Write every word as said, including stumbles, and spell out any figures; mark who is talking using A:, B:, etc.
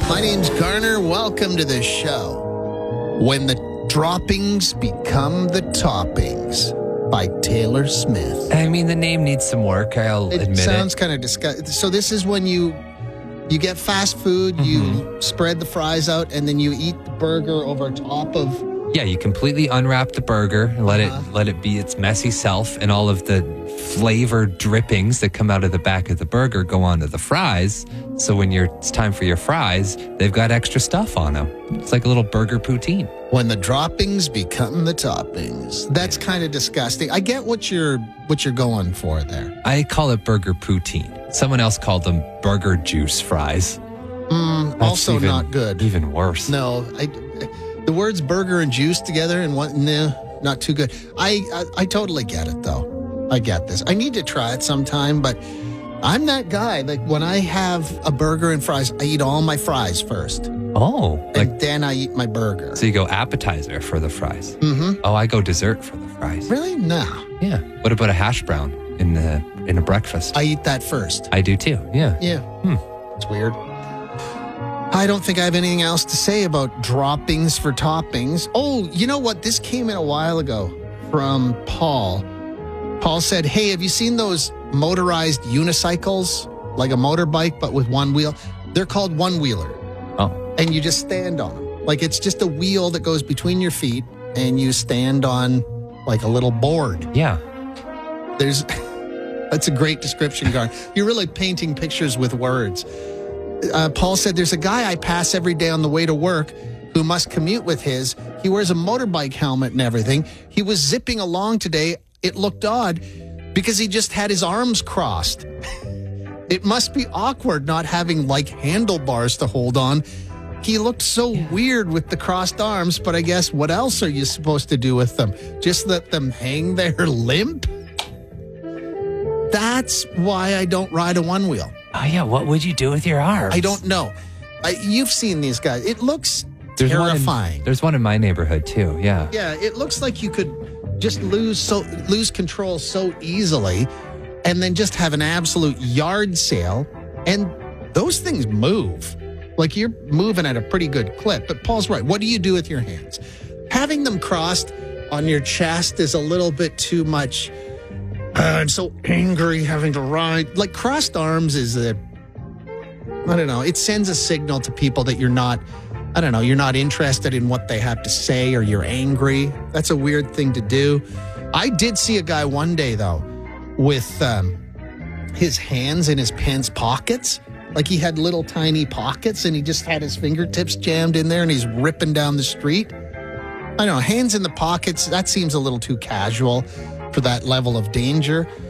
A: My name's Garner. Welcome to the show. When the Droppings Become the Toppings by Taylor Smith.
B: I mean, the name needs some work, I'll
A: It
B: admit
A: sounds
B: it.
A: kind of disgusting. So this is when you you get fast food,
B: Mm-hmm.
A: you spread the fries out, and then you eat the burger over top of...
B: Yeah, you completely unwrap the burger, and let
A: Uh-huh.
B: it let it be its messy self, and all of the flavor drippings that come out of the back of the burger go onto the fries. So when you're, it's time for your fries, they've got extra stuff on them. It's like a little burger poutine.
A: When the droppings become the toppings. That's kind of disgusting. I get what you're what you're going for there.
B: I call it burger poutine. Someone else called them burger juice fries.
A: Mm,
B: That's
A: also
B: even-
A: not good.
B: Even worse.
A: No, I, the words burger and juice together and one, no, not too good. I, I I totally get it though. I get this. I need to try it sometime, but I'm that guy. Like when I have a burger and fries, I eat all my fries first,
B: Oh, like
A: and then I eat my burger.
B: so you go appetizer for the fries.
A: Mm-hmm.
B: Oh, I go dessert for the fries.
A: Really? No.
B: Yeah. What about a hash brown in the in a breakfast?
A: I eat that first.
B: I do too. Yeah.
A: Yeah.
B: Hmm.
A: It's weird. I don't think I have anything else to say about droppings for toppings. Oh, you know what? This came in a while ago from Paul. Paul said, hey, have you seen those motorized unicycles? Like a motorbike, but with one wheel? They're called one-wheeler.
B: Oh.
A: And you just stand on them. Like it's just a wheel that goes between your feet and you stand on like a little board.
B: Yeah.
A: There's, that's a great description, Gar. You're really painting pictures with words. Uh, Paul said, there's a guy I pass every day on the way to work who must commute with his. He wears a motorbike helmet and everything. He was zipping along today. It looked odd because he just had his arms crossed. It must be awkward not having like handlebars to hold on. He looked so weird with the crossed arms, but I guess what else are you supposed to do with them? Just let them hang there limp? That's why I don't ride a one wheel.
B: Oh yeah. What would you do with your arms?
A: I don't know. I, you've seen these guys. It looks
B: There's
A: terrifying.
B: One in, there's one in my neighborhood too. Yeah.
A: Yeah, it looks like you could just lose so lose control so easily and then just have an absolute yard sale. And those things move. Like you're moving at a pretty good clip. But Paul's right. What do you do with your hands? Having them crossed on your chest is a little bit too much. Uh, I'm so angry having to ride. Like crossed arms is a, I don't know, it sends a signal to people that you're not, I don't know, you're not interested in what they have to say or you're angry. That's a weird thing to do. I did see a guy one day, though, with um, his hands in his pants pockets. Like he had little tiny pockets and he just had his fingertips jammed in there and he's ripping down the street. I don't know, hands in the pockets, that seems a little too casual for that level of danger.